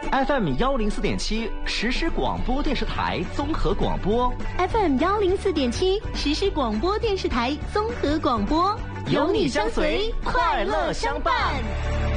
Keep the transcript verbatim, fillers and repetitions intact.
F M 幺零四点七实时广播电视台综合广播 ，F M 幺零四点七实时广播电视台综合广播， 有你相随，快乐相伴。